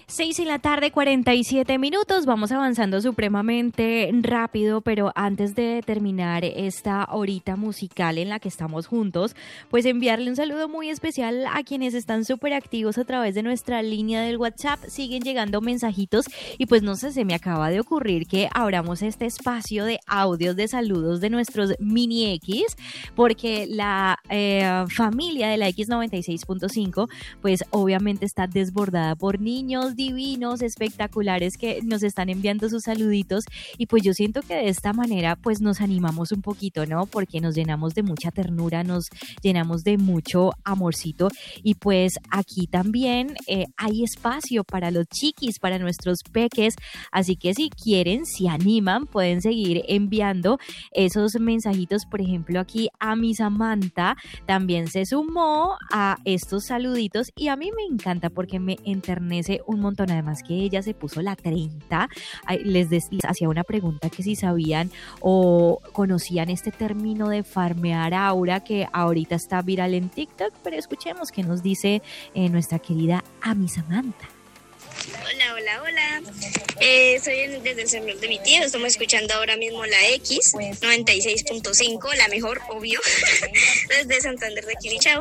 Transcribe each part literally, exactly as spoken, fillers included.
Seis en la tarde, cuarenta y siete minutos. Vamos avanzando supremamente rápido, pero antes de terminar esta horita musical en la que estamos juntos, pues enviarle un saludo muy especial a quienes están súper activos a través de nuestra línea del WhatsApp. Siguen llegando mensajitos y pues no sé, se me acaba de ocurrir que abramos este espacio de audios de saludos de nuestros mini X, porque la eh, familia de la X noventa y seis punto cinco pues obviamente está desbordada por niños divinos, espectaculares que nos están enviando sus saluditos y pues yo siento que de esta manera pues nos animamos un poquito, ¿no? Porque nos llenamos de mucha ternura, nos llenamos de mucho amorcito y pues aquí también eh, hay espacio para los chiquis, para nuestros peques, así que si quieren, si animan, pueden seguir enviando esos mensajitos. Por ejemplo, aquí a mi Samantha también se sumó a estos saluditos y a mí me encanta porque me enternece un montón, además que ella se puso la treinta. Les, des, les hacía una pregunta que si sabían o conocían este término de farmear aura que ahorita está viral en TikTok, pero escuchemos qué nos dice eh, nuestra querida Ami Samantha. Hola, hola, hola. Eh, soy desde el celular de mi tío. Estamos escuchando ahora mismo la X noventa y seis punto cinco, la mejor, obvio, desde Santander de Quilichao.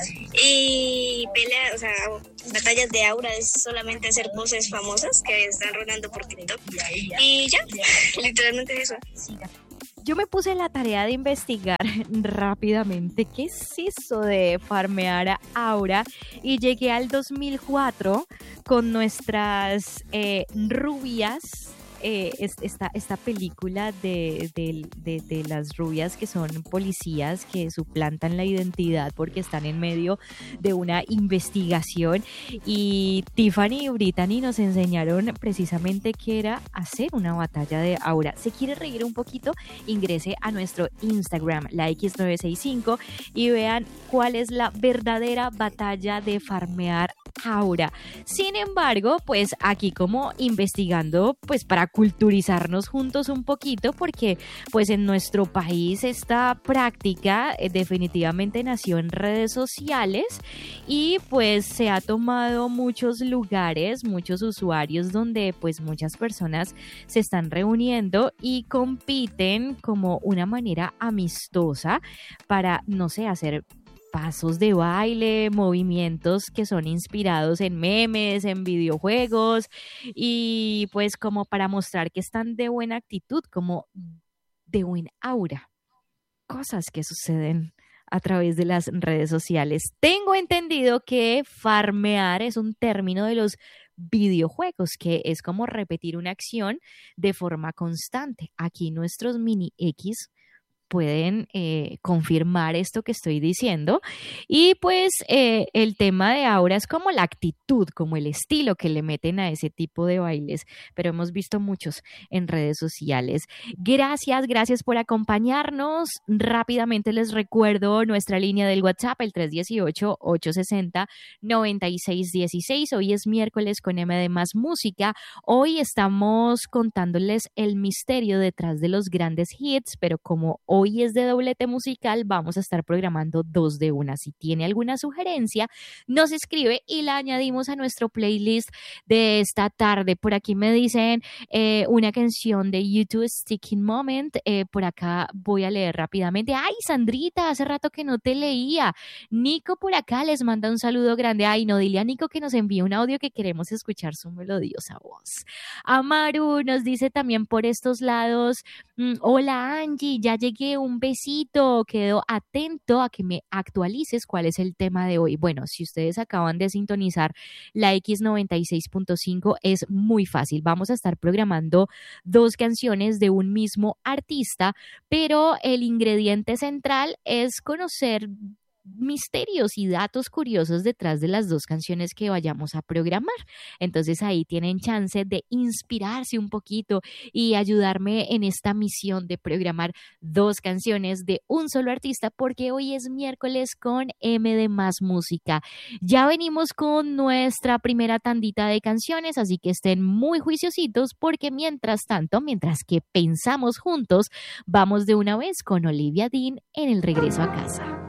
Y pelea, o sea, batallas de aura es solamente hacer poses famosas que están rodando por TikTok. Y ya, literalmente eso. Yo me puse la tarea de investigar rápidamente qué es eso de farmear aura y llegué al dos mil cuatro con nuestras eh, rubias. Eh, esta, esta película de, de, de, de las rubias que son policías que suplantan la identidad porque están en medio de una investigación, y Tiffany y Brittany nos enseñaron precisamente qué era hacer una batalla de aura. ¿Se quiere reír un poquito? Ingrese a nuestro Instagram, la X novecientos sesenta y cinco, y vean cuál es la verdadera batalla de farmear aura. Sin embargo, pues aquí como investigando pues para culturizarnos juntos un poquito, porque pues en nuestro país esta práctica eh, definitivamente nació en redes sociales y pues se ha tomado muchos lugares, muchos usuarios donde pues muchas personas se están reuniendo y compiten como una manera amistosa para, no sé, hacer pasos de baile, movimientos que son inspirados en memes, en videojuegos, y pues como para mostrar que están de buena actitud, como de buen aura. Cosas que suceden a través de las redes sociales. Tengo entendido que farmear es un término de los videojuegos, que es como repetir una acción de forma constante. Aquí nuestros mini X pueden eh, confirmar esto que estoy diciendo. Y pues eh, el tema de ahora es como la actitud, como el estilo que le meten a ese tipo de bailes, pero hemos visto muchos en redes sociales. Gracias, gracias por acompañarnos. Rápidamente les recuerdo nuestra línea del WhatsApp, el tres uno ocho, ocho seis cero, nueve seis uno seis. Hoy es miércoles con M de Más Música. Hoy estamos contándoles el misterio detrás de los grandes hits, pero como hoy Hoy es de doblete musical, vamos a estar programando dos de una. Si tiene alguna sugerencia, nos escribe y la añadimos a nuestro playlist de esta tarde. Por aquí me dicen eh, una canción de YouTube, Sticking Moment. Eh, por acá voy a leer rápidamente. ¡Ay, Sandrita! Hace rato que no te leía. Nico por acá les manda un saludo grande. Ay, no, dile a Nico que nos envíe un audio que queremos escuchar su melodiosa voz. Amaru nos dice también por estos lados, mm, hola Angie, ya llegué, un besito, quedo atento a que me actualices cuál es el tema de hoy. Bueno, si ustedes acaban de sintonizar la X noventa y seis punto cinco, es muy fácil. Vamos a estar programando dos canciones de un mismo artista, pero el ingrediente central es conocer misterios y datos curiosos detrás de las dos canciones que vayamos a programar. Entonces ahí tienen chance de inspirarse un poquito y ayudarme en esta misión de programar dos canciones de un solo artista, porque hoy es miércoles con M de Más Música. Ya venimos con nuestra primera tandita de canciones, así que estén muy juiciositos, porque mientras tanto, mientras que pensamos juntos, vamos de una vez con Olivia Dean en el regreso a casa.